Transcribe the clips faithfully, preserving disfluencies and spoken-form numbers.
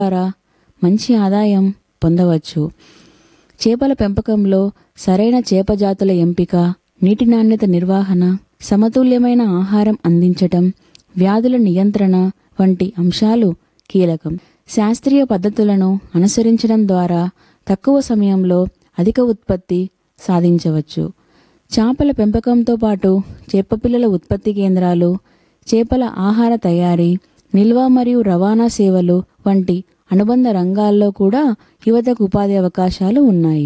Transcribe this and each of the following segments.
ద్వారా మంచి ఆదాయం పొందవచ్చు. చేపల పెంపకంలో సరైన చేప జాతుల ఎంపిక, నీటి నాణ్యత నిర్వహణ, సమతుల్యమైన ఆహారం అందించటం, వ్యాధుల నియంత్రణ వంటి అంశాలు కీలకం. శాస్త్రీయ పద్ధతులను అనుసరించడం ద్వారా తక్కువ సమయంలో అధిక ఉత్పత్తి సాధించవచ్చు. చేపల పెంపకంతో పాటు చేపపిల్లల ఉత్పత్తి కేంద్రాలు, చేపల ఆహార తయారీ, నిల్వ మరియు రవాణా సేవలు వంటి అనుబంధ రంగాల్లో కూడా యువతకు ఉపాధి అవకాశాలు ఉన్నాయి.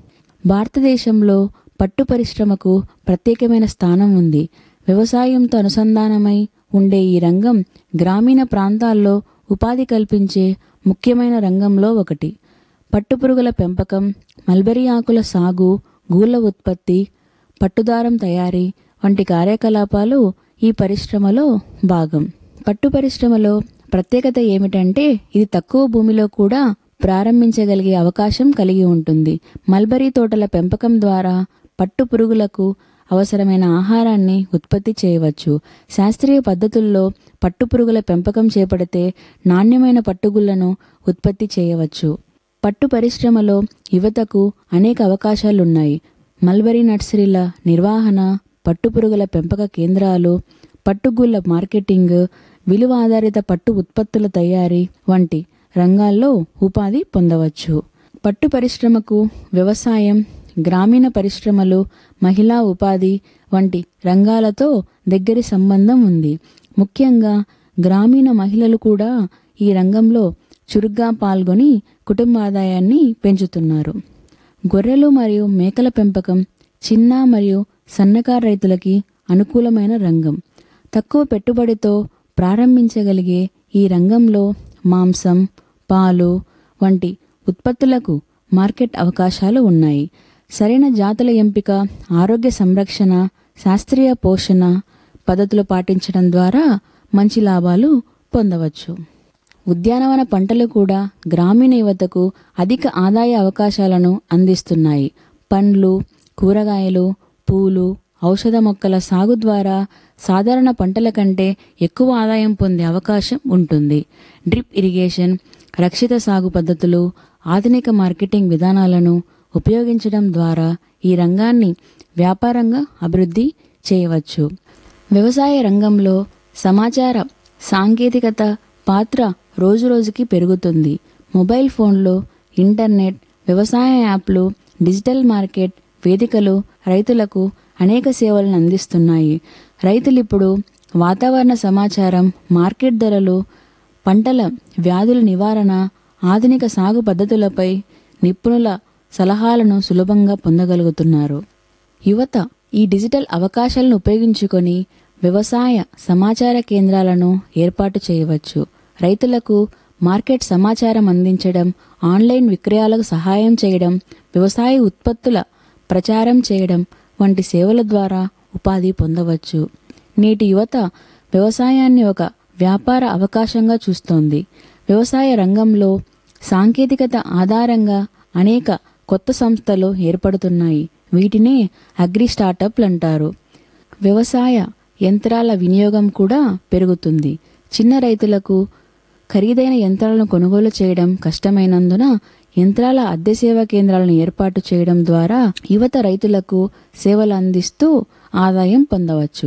భారతదేశంలో పట్టు పరిశ్రమకు ప్రత్యేకమైన స్థానం ఉంది. వ్యవసాయంతో అనుసంధానమై ఉండే ఈ రంగం గ్రామీణ ప్రాంతాల్లో ఉపాధి కల్పించే ముఖ్యమైన రంగంలో ఒకటి. పట్టుపురుగుల పెంపకం, మల్బరీ ఆకుల సాగు, గూళ్ళ ఉత్పత్తి, పట్టుదారం తయారీ వంటి కార్యకలాపాలు ఈ పరిశ్రమలో భాగం. పట్టు పరిశ్రమలో ప్రత్యేకత ఏమిటంటే ఇది తక్కువ భూమిలో కూడా ప్రారంభించగలిగే అవకాశం కలిగి ఉంటుంది. మల్బరీ తోటల పెంపకం ద్వారా పట్టు పురుగులకు అవసరమైన ఆహారాన్ని ఉత్పత్తి చేయవచ్చు. శాస్త్రీయ పద్ధతుల్లో పట్టుపురుగుల పెంపకం చేపడితే నాణ్యమైన పట్టుగుళ్లను ఉత్పత్తి చేయవచ్చు. పట్టు పరిశ్రమలో యువతకు అనేక అవకాశాలున్నాయి. మల్బరీ నర్సరీల నిర్వహణ, పట్టుపురుగుల పెంపక కేంద్రాలు, పట్టుగుళ్ల మార్కెటింగ్, విలువ ఆధారిత పట్టు ఉత్పత్తుల తయారీ వంటి రంగాల్లో ఉపాధి పొందవచ్చు. పట్టు పరిశ్రమకు వ్యవసాయం, గ్రామీణ పరిశ్రమలు, మహిళా ఉపాధి వంటి రంగాలతో దగ్గరి సంబంధం ఉంది. ముఖ్యంగా గ్రామీణ మహిళలు కూడా ఈ రంగంలో చురుగ్గా పాల్గొని కుటుంబ ఆదాయాన్ని పెంచుతున్నారు. గొర్రెలు మరియు మేకల పెంపకం చిన్న మరియు సన్నకారు రైతులకి అనుకూలమైన రంగం. తక్కువ పెట్టుబడితో ప్రారంభించగలిగే ఈ రంగంలో మాంసం, పాలు వంటి ఉత్పత్తులకు మార్కెట్ అవకాశాలు ఉన్నాయి. సరైన జాతుల ఎంపిక, ఆరోగ్య సంరక్షణ, శాస్త్రీయ పోషణ పద్ధతులు పాటించడం ద్వారా మంచి లాభాలు పొందవచ్చు. ఉద్యానవన పంటలు కూడా గ్రామీణ యువతకు అధిక ఆదాయ అవకాశాలను అందిస్తున్నాయి. పండ్లు, కూరగాయలు, పూలు, ఔషధ మొక్కల సాగు ద్వారా సాధారణ పంటల కంటే ఎక్కువ ఆదాయం పొందే అవకాశం ఉంటుంది. డ్రిప్ ఇరిగేషన్, రక్షిత సాగు పద్ధతులు, ఆధునిక మార్కెటింగ్ విధానాలను ఉపయోగించడం ద్వారా ఈ రంగాన్ని వ్యాపారంగా అభివృద్ధి చేయవచ్చు. వ్యవసాయ రంగంలో సమాచార సాంకేతికత పాత్ర రోజురోజుకి పెరుగుతుంది. మొబైల్ ఫోన్లు, ఇంటర్నెట్, వ్యవసాయ యాప్లు, డిజిటల్ మార్కెట్ వేదికలు రైతులకు అనేక సేవలను అందిస్తున్నాయి. రైతులు ఇప్పుడు వాతావరణ సమాచారం, మార్కెట్ ధరలు, పంటల వ్యాధుల నివారణ, ఆధునిక సాగు పద్ధతులపై నిపుణుల సలహాలను సులభంగా పొందగలుగుతున్నారు. యువత ఈ డిజిటల్ అవకాశాలను ఉపయోగించుకొని వ్యవసాయ సమాచార కేంద్రాలను ఏర్పాటు చేయవచ్చు. రైతులకు మార్కెట్ సమాచారం అందించడం, ఆన్లైన్ విక్రయాలకు సహాయం చేయడం, వ్యవసాయ ఉత్పత్తుల ప్రచారం చేయడం వంటి సేవల ద్వారా ఉపాధి పొందవచ్చు. నేటి యువత వ్యవసాయాన్ని ఒక వ్యాపార అవకాశంగా చూస్తోంది. వ్యవసాయ రంగంలో సాంకేతికత ఆధారంగా అనేక కొత్త సంస్థలు ఏర్పడుతున్నాయి. వీటినే అగ్రి స్టార్టప్లు అంటారు. వ్యవసాయ యంత్రాల వినియోగం కూడా పెరుగుతుంది. చిన్న రైతులకు ఖరీదైన యంత్రాలను కొనుగోలు చేయడం కష్టమైనందున యంత్రాల అద్దె సేవా కేంద్రాలను ఏర్పాటు చేయడం ద్వారా యువత రైతులకు సేవలు అందిస్తూ ఆదాయం పొందవచ్చు.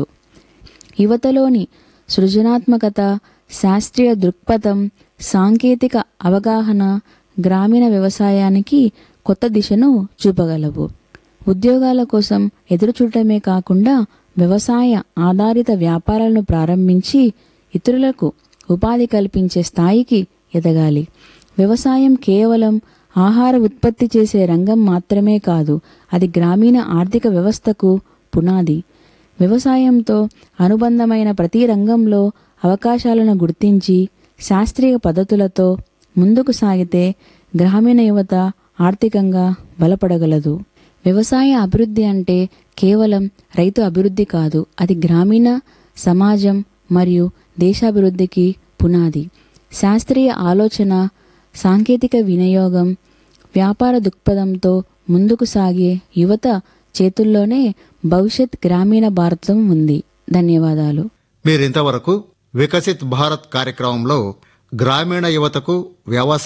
యువతలోని సృజనాత్మకత, శాస్త్రీయ దృక్పథం, సాంకేతిక అవగాహన గ్రామీణ వ్యవసాయానికి కొత్త దిశను చూపగలవు. ఉద్యోగాల కోసం ఎదురుచూడటమే కాకుండా వ్యవసాయ ఆధారిత వ్యాపారాలను ప్రారంభించి ఇతరులకు ఉపాధి కల్పించే స్థాయికి ఎదగాలి. వ్యవసాయం కేవలం ఆహార ఉత్పత్తి చేసే రంగం మాత్రమే కాదు, అది గ్రామీణ ఆర్థిక వ్యవస్థకు పునాది. వ్యవసాయంతో అనుబంధమైన ప్రతి రంగంలో అవకాశాలను గుర్తించి శాస్త్రీయ పద్ధతులతో ముందుకు సాగితే గ్రామీణ యువత ఆర్థికంగా బలపడగలదు. వ్యవసాయ అభివృద్ధి అంటే కేవలం రైతు అభివృద్ధి కాదు, అది గ్రామీణ సమాజం మరియు దేశాభివృద్ధికి పునాది. శాస్త్రీయ ఆలోచన, సాంకేతిక వినియోగం, వ్యాపార దృక్పథంతో ముందుకు సాగే యువత చేతుల్లోనే భవిష్యత్ గ్రామీణ భారతం ఉంది. ధన్యవాదాలు. మీరింతవరకు వికసిత్ భారత్ కార్యక్రమంలో గ్రామీణ యువతకు వ్యవసాయ